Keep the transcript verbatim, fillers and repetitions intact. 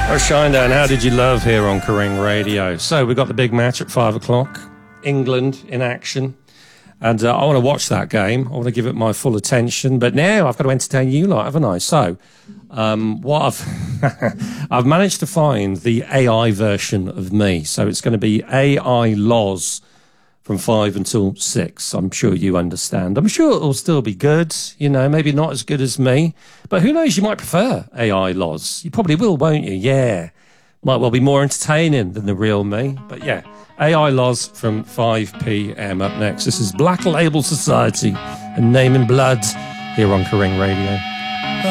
Well, Shinedown, how did you love here on Karing Radio? So we've got the big match at five o'clock, England in action. And uh, I want to watch that game. I want to give it my full attention. But now I've got to entertain you lot, haven't I? So um, what I've I've managed to find the A I version of me. So it's going to be A I Loz from five until six. I'm sure you understand. I'm sure it'll still be good. You know, maybe not as good as me. But who knows? You might prefer A I Loz. You probably will, won't you? Yeah. Might well be more entertaining than the real me. But yeah, A I Loz from five p.m. up next. This is Black Label Society and Name in Blood here on Karing Radio.